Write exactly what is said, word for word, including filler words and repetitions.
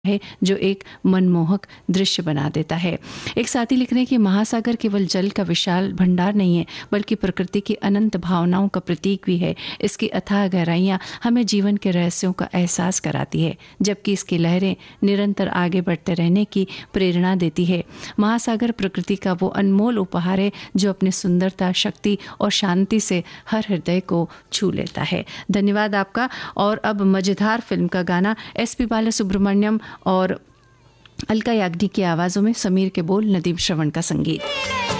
है जो एक मनमोहक दृश्य बना देता है। एक साथी लिख रहे हैं कि महासागर केवल जल का विशाल भंडार नहीं है, बल्कि प्रकृति की अनंत भावनाओं का प्रतीक भी है। इसकी अथाह गहराइयाँ हमें जीवन के रहस्यों का एहसास कराती है, जबकि इसकी लहरें निरंतर आगे बढ़ते रहने की प्रेरणा देती है। महासागर प्रकृति का वो अनमोल उपहार है जो अपनी सुंदरता, शक्ति और शांति से हर हृदय को छू लेता है। धन्यवाद आपका। और अब मजेदार फिल्म का गाना एस पी बालासुब्रमण्यम और अलका याग्निक की आवाज़ों में, समीर के बोल, नदीम श्रवण का संगीत।